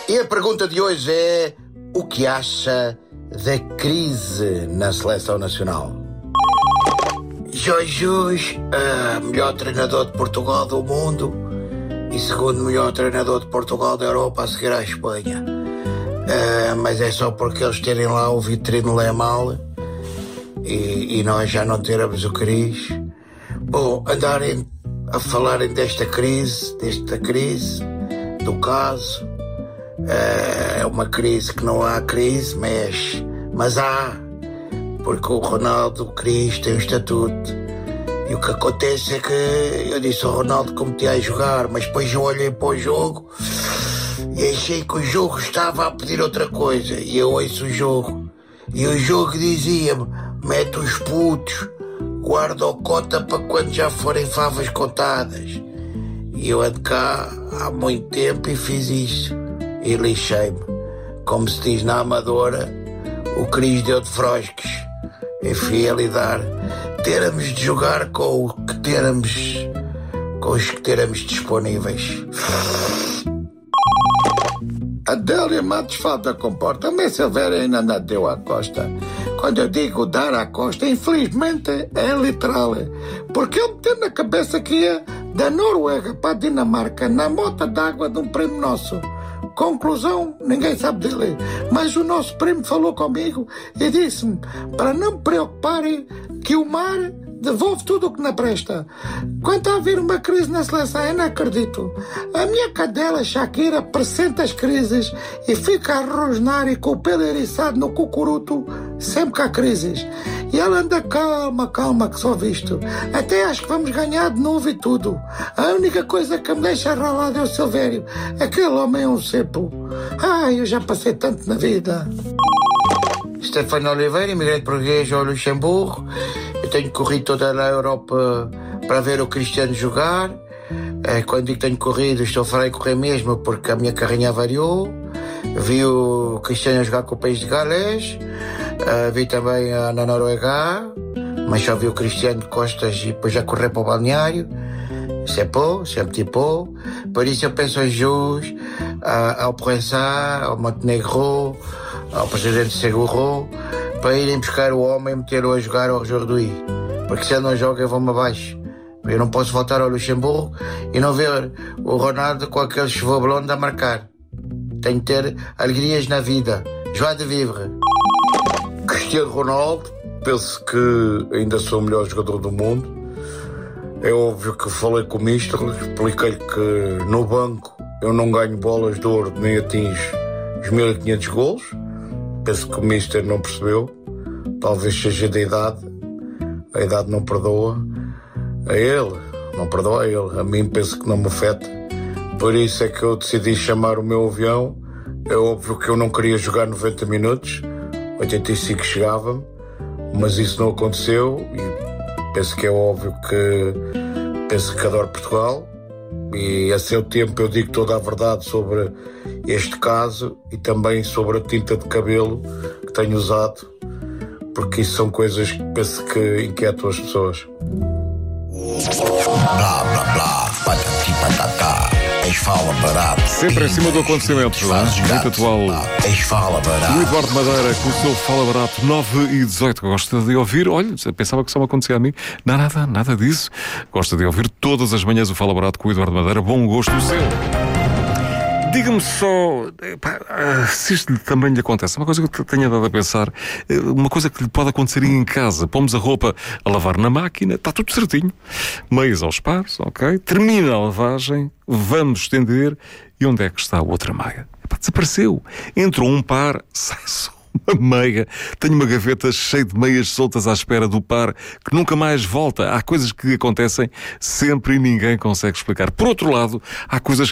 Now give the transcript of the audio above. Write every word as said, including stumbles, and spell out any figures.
E a pergunta de hoje é: o que acha da crise na seleção nacional? Jorge Jesus, uh, melhor treinador de Portugal do mundo e segundo melhor treinador de Portugal da Europa, a seguir à Espanha. Uh, mas é só porque eles terem lá o vitrine lé mal e, e nós já não teremos o Cris. Bom, andarem a falarem desta crise, desta crise, do caso, uh, é uma crise que não há crise, mas, mas há, porque o Ronaldo, o Cris, tem o estatuto. E o que acontece é que eu disse ao Ronaldo que metia a jogar, mas depois eu olhei para o jogo e achei que o jogo estava a pedir outra coisa. E eu ouço o jogo. E o jogo dizia-me: mete os putos, guarda o cota para quando já forem favas contadas. E eu ando cá há muito tempo e fiz isso. E lixei-me. Como se diz na Amadora, o Cris deu de frosques. E fui a lidar. Teremos de jogar com o que teremos, com os que teremos disponíveis. Adélia Matos falta comporta. Também Silveira ainda não deu à costa. Quando eu digo dar à costa, infelizmente é literal. Porque ele meteu na cabeça que ia da Noruega para a Dinamarca na mota d'água de um primo nosso. Conclusão, ninguém sabe dele. Mas o nosso primo falou comigo e disse-me para não me preocuparem que o mar devolve tudo o que não presta. Quanto a haver uma crise na seleção, eu não acredito. A minha cadela Shakira pressente as crises e fica a rosnar e com o pelo eriçado no cucuruto sempre que há crises. E ela anda calma, calma que só visto. Até acho que vamos ganhar de novo e tudo. A única coisa que me deixa ralado é o Silvério. Aquele homem é um cepo. Ai, eu já passei tanto na vida. Stefano Oliveira, imigrante português ao Luxemburgo. Eu tenho corrido toda a Europa para ver o Cristiano jogar. Quando digo que tenho corrido, estou a falar em correr mesmo porque a minha carrinha variou. Vi o Cristiano jogar com o país de Gales. Vi também na Noruega, mas só vi o Cristiano de costas e depois já correr para o balneário. C'est beau, c'est un petit peu. Por isso eu penso aos Jus, ao Proençat, ao Montenegro, ao presidente Seguro, para irem buscar o homem e meter-o a jogar ao aujourd'hui. Porque se ele não joga, eu vou-me abaixo. Eu não posso voltar ao Luxemburgo e não ver o Ronaldo com aquele cheveux blonde a marcar. Tenho que ter alegrias na vida. Joie de vivre. Cristiano Ronaldo, penso que ainda sou o melhor jogador do mundo. É óbvio que falei com o mister, expliquei-lhe que no banco eu não ganho bolas de ouro nem atingo os mil e quinhentos golos. Penso que o mister não percebeu. Talvez seja da idade. A idade não perdoa. A ele, não perdoa a ele. A mim penso que não me afeta. Por isso é que eu decidi chamar o meu avião. É óbvio que eu não queria jogar noventa minutos. oitenta e cinco chegava-me. Mas isso não aconteceu e penso que é óbvio que penso que adoro Portugal e a seu tempo eu digo toda a verdade sobre este caso e também sobre a tinta de cabelo que tenho usado, porque isso são coisas que penso que inquietam as pessoas. Blá, blá, blá, patati patatá, ex-fala barato. Sempre em cima do acontecimento, não é? Muito atual. Ex-fala barato. O Eduardo Madeira com o seu Fala Barato nove e dezoito. Gosta de ouvir? Olha, pensava que só me acontecia a mim. Não, nada, nada disso. Gosta de ouvir todas as manhãs o Fala Barato com o Eduardo Madeira. Bom gosto do seu. Diga-me só, pá, se isto também lhe acontece, uma coisa que eu tenha dado a pensar, uma coisa que lhe pode acontecer em casa. Pomos a roupa a lavar na máquina, está tudo certinho, meios aos pares, ok? Termina a lavagem, vamos estender, e onde é que está a outra meia? Epá, desapareceu. Entrou um par, sai só uma meia. Tenho uma gaveta cheia de meias soltas à espera do par que nunca mais volta. Há coisas que acontecem sempre e ninguém consegue explicar. Por outro lado, há coisas